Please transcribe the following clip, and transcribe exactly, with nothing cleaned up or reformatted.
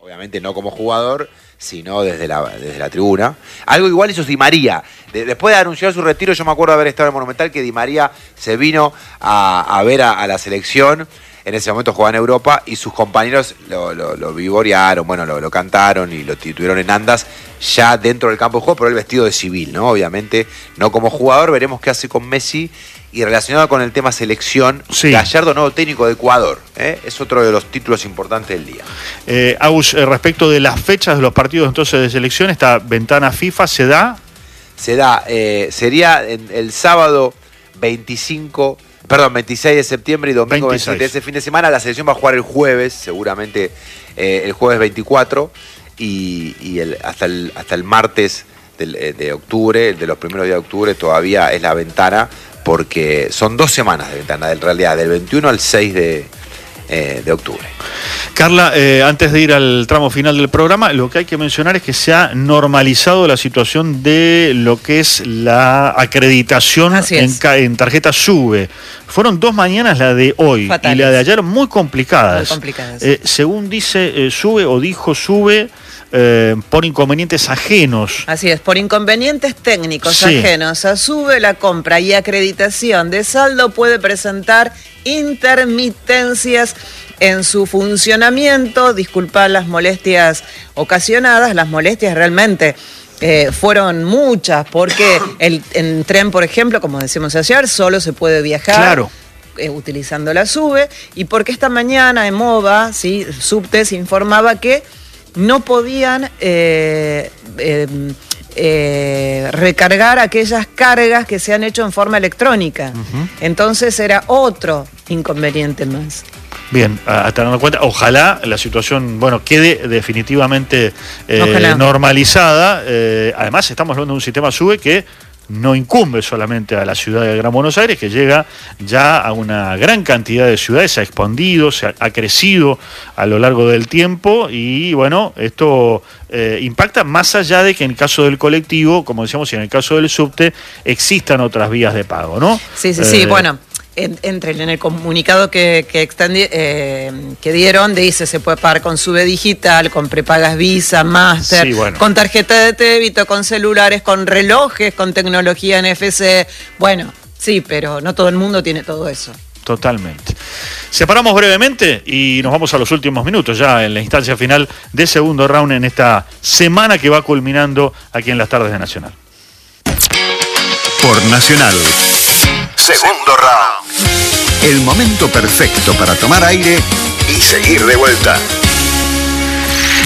Obviamente no como jugador, sino desde la, desde la tribuna. Algo igual hizo Di María. De, después de anunciar su retiro, yo me acuerdo de haber estado en el Monumental, que Di María se vino a, a ver a, a la selección. En ese momento jugaba en Europa y sus compañeros lo, lo, lo vivorearon, bueno, lo, lo cantaron y lo titularon en andas ya dentro del campo de juego, pero él vestido de civil, ¿no? Obviamente, no como jugador. Veremos qué hace con Messi. Y relacionado con el tema selección, sí. Gallardo, nuevo técnico de Ecuador, ¿eh? Es otro de los títulos importantes del día. Eh, Agus, eh, respecto de las fechas de los partidos entonces de selección, esta ventana FIFA se da... Se da, eh, sería en, el sábado veinticinco, perdón, veintiséis de septiembre y domingo veintiséis de ese fin de semana. La selección va a jugar el jueves, seguramente eh, el jueves veinticuatro y, y el, hasta, el, hasta el martes de, de octubre, de los primeros días de octubre, todavía es la ventana, porque son dos semanas de ventana, en realidad, del veintiuno al seis de, eh, de octubre. Carla, eh, antes de ir al tramo final del programa, lo que hay que mencionar es que se ha normalizado la situación de lo que es la acreditación en, en tarjeta SUBE. Fueron dos mañanas, la de hoy Fatales. Y la de ayer, muy complicadas. Muy complicadas. Eh, según dice eh, SUBE o dijo SUBE, Eh, por inconvenientes ajenos. Así es, por inconvenientes técnicos sí. ajenos a SUBE, la compra y acreditación de saldo puede presentar intermitencias en su funcionamiento. Disculpar las molestias ocasionadas, las molestias realmente eh, fueron muchas, porque el, en tren, por ejemplo, como decíamos ayer, solo se puede viajar. Claro. Eh, utilizando la SUBE, y porque esta mañana en MOVA, ¿sí? Subte se informaba que no podían eh, eh, eh, recargar aquellas cargas que se han hecho en forma electrónica. Uh-huh. Entonces era otro inconveniente más. Bien, a, a tener en cuenta, ojalá la situación, bueno, quede definitivamente eh, normalizada. Eh, además, estamos hablando de un sistema SUBE que no incumbe solamente a la ciudad de Gran Buenos Aires, que llega ya a una gran cantidad de ciudades, se ha expandido, se ha, ha crecido a lo largo del tiempo y bueno, esto eh, impacta más allá de que en el caso del colectivo, como decíamos, y en el caso del subte, existan otras vías de pago, ¿no? Sí, sí, eh, sí, bueno. En, entre en el comunicado que, que, extendi, eh, que dieron, dice se puede pagar con SUBE digital, con prepagas Visa, Master, sí, bueno. con tarjeta de débito, con celulares, con relojes, con tecnología N F C. Bueno, sí, pero no todo el mundo tiene todo eso. Totalmente. Separamos brevemente y nos vamos a los últimos minutos, ya en la instancia final del segundo round en esta semana que va culminando aquí en las tardes de Nacional. Por Nacional. Segundo round. El momento perfecto para tomar aire y seguir de vuelta.